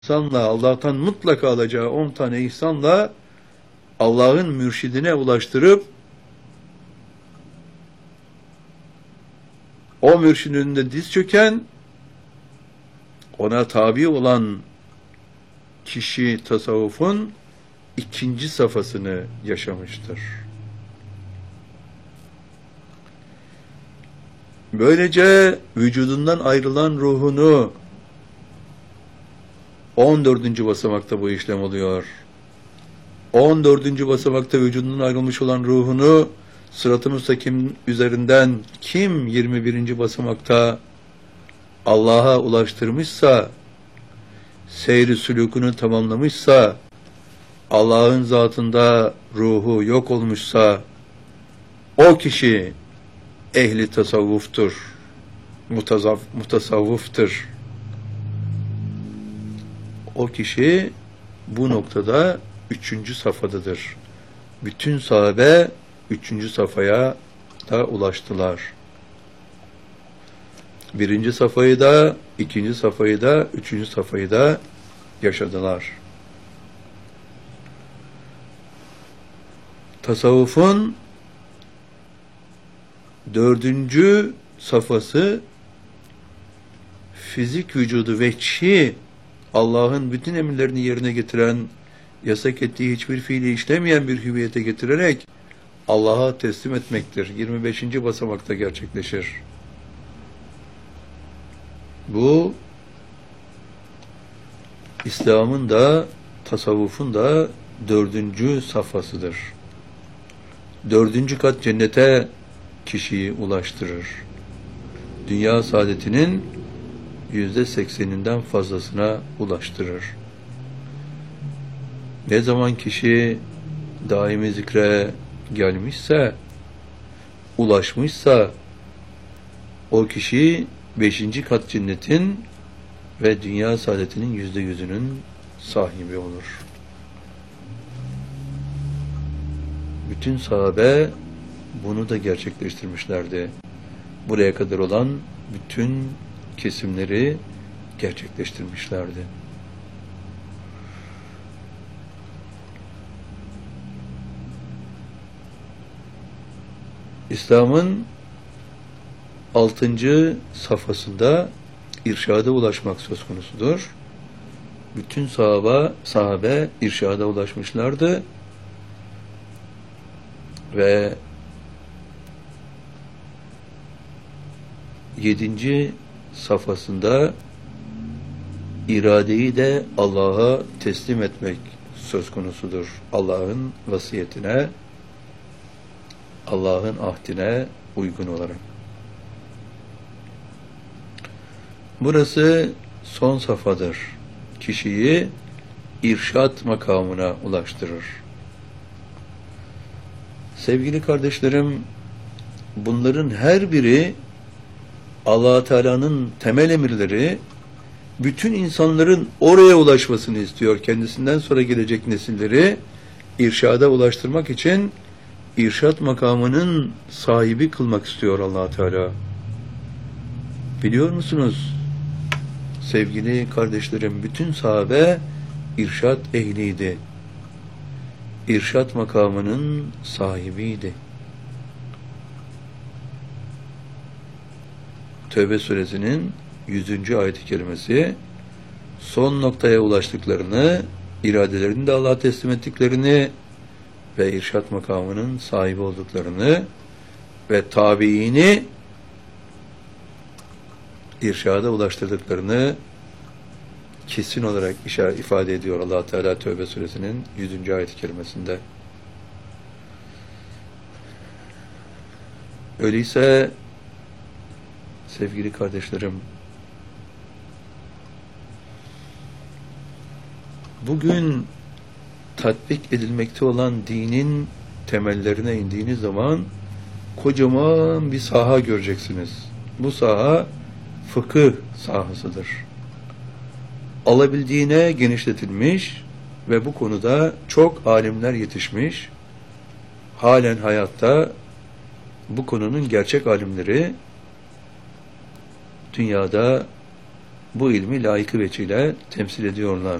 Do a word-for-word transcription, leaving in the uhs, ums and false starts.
İhsanla, Allah'tan mutlaka alacağı on tane ihsanla Allah'ın mürşidine ulaştırıp o mürşidin önünde diz çöken, ona tabi olan kişi tasavvufun ikinci safhasını yaşamıştır. Böylece vücudundan ayrılan ruhunu on dördüncü basamakta bu işlem oluyor. on dördüncü basamakta vücudundan ayrılmış olan ruhunu Sırat-ı Müstakim üzerinden kim yirmi birinci basamakta Allah'a ulaştırmışsa, seyri sülûkünü tamamlamışsa, Allah'ın zatında ruhu yok olmuşsa, o kişi ehli tasavvuftur, mutazaf, mutasavvıftır. O kişi bu noktada üçüncü safhadadır. Bütün sahabe üçüncü safhaya da ulaştılar. Birinci safhayı da, ikinci safhayı da, üçüncü safhayı da yaşadılar. Tasavvufun dördüncü safhası fizik vücudu veçhi Allah'ın bütün emirlerini yerine getiren, yasak ettiği hiçbir fiili işlemeyen bir hüviyete getirerek Allah'a teslim etmektir. yirmi beşinci basamakta gerçekleşir. Bu İslam'ın da tasavvufun da dördüncü safhasıdır. Dördüncü kat cennete kişiyi ulaştırır. Dünya saadetinin yüzde sekseninden fazlasına ulaştırır. Ne zaman kişi daimi zikre gelmişse, ulaşmışsa, o kişi beşinci kat cennetin ve dünya saadetinin yüzde yüzünün sahibi olur. Bütün sahabe bunu da gerçekleştirmişlerdi. Buraya kadar olan bütün kesimleri gerçekleştirmişlerdi. İslam'ın altıncı safhasında irşada ulaşmak söz konusudur. Bütün sahabe, sahabe irşada ulaşmışlardı ve yedinci safhasında iradeyi de Allah'a teslim etmek söz konusudur. Allah'ın vasiyetine, Allah'ın ahdine uygun olarak. Burası son safhadır. Kişiyi irşat makamına ulaştırır. Sevgili kardeşlerim, bunların her biri Allah Teala'nın temel emirleri, bütün insanların oraya ulaşmasını istiyor. Kendisinden sonra gelecek nesilleri irşada ulaştırmak için irşat makamının sahibi kılmak istiyor Allah Teala. Biliyor musunuz? Sevgili kardeşlerim, bütün sahabe irşat ehliydi. İrşat makamının sahibiydi. Tevbe suresinin yüzüncü ayet-i kerimesi son noktaya ulaştıklarını, iradelerini de Allah'a teslim ettiklerini ve irşat makamının sahibi olduklarını ve tabiini irşada ulaştırdıklarını kesin olarak işaret, ifade ediyor Allah Teala Tevbe suresinin yüzüncü ayet-i kerimesinde. Öyleyse sevgili kardeşlerim, bugün tatbik edilmekte olan dinin temellerine indiğiniz zaman kocaman bir saha göreceksiniz. Bu saha fıkıh sahasıdır. Alabildiğine genişletilmiş ve bu konuda çok alimler yetişmiş. Halen hayatta bu konunun gerçek alimleri dünyada bu ilmi layıkı veçile temsil ediyorlar.